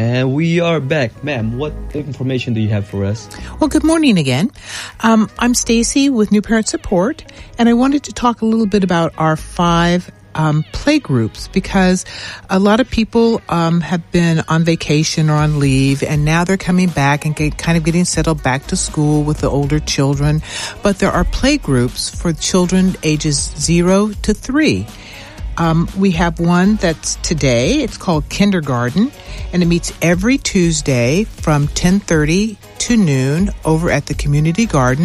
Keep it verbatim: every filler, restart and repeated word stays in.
And we are back. Ma'am, what information do you have for us? Well, good morning again. Um, I'm Stacy with New Parent Support, and I wanted to talk a little bit about our five um, play groups, because a lot of people um, have been on vacation or on leave, and now they're coming back and get, kind of getting settled back to school with the older children. But there are play groups for children ages zero to three. Um, we have one that's today. It's called Kindergarten, and it meets every Tuesday from ten thirty to noon over at the community garden.